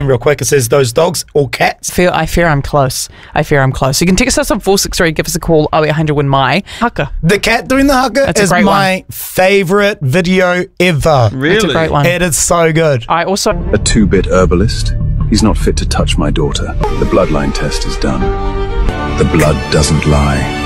real quick. It says those dogs or cats. I fear I'm close. You can text us on 463, give us a call, 0800 Win My. Haka. The cat doing the haka is my favourite video ever. Really? It's a great one. It is so good. I also... A two-bit herbalist. He's not fit to touch my daughter. The bloodline test is done. The blood doesn't lie.